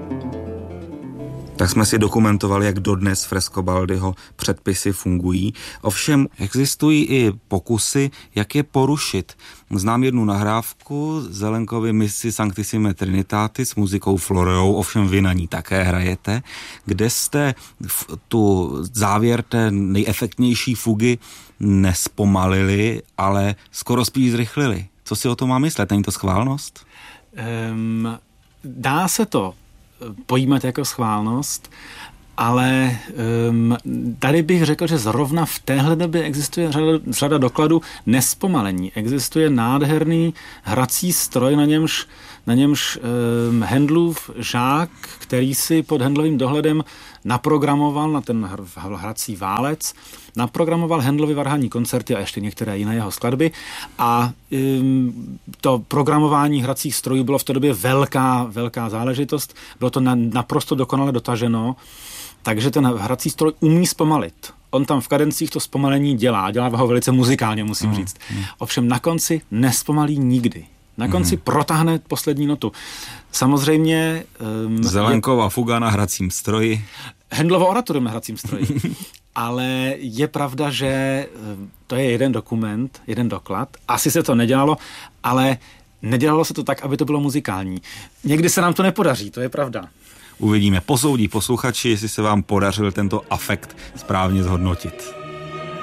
Tak jsme si dokumentovali, jak dodnes Frescobaldiho předpisy fungují. Ovšem existují i pokusy, jak je porušit. Znám jednu nahrávku Zelenkovy Misi Sanctissime Trinitatis s muzikou Floreou, ovšem vy na ní také hrajete, kde jste tu závěr té nejefektnější fugy nespomalili, ale skoro spíš zrychlili. Co si o tom má myslet? Není to schválnost? Dá se to pojímat jako schválnost, ale tady bych řekl, že zrovna v téhle době existuje řada dokladů nespomalení. Existuje nádherný hrací stroj, na němž Handelův žák, který si pod Handelovým dohledem naprogramoval na ten hrací válec, naprogramoval Handelovy varhanní koncerty a ještě některé jiné jeho skladby a to programování hracích strojů bylo v té době velká záležitost. Bylo to naprosto dokonale dotaženo, takže ten hrací stroj umí zpomalit. On tam v kadencích to zpomalení dělá ho velice muzikálně, musím říct. Ovšem na konci nespomalí nikdy. Na konci protáhne poslední notu. Samozřejmě... Zelenkova fuga na hracím stroji. Handelovo oratorium na hracím stroji. Ale je pravda, že to je jeden dokument, jeden doklad. Asi se to nedělalo, ale nedělalo se to tak, aby to bylo muzikální. Někdy se nám to nepodaří, to je pravda. Uvidíme, posoudí posluchači, jestli se vám podařil tento afekt správně zhodnotit.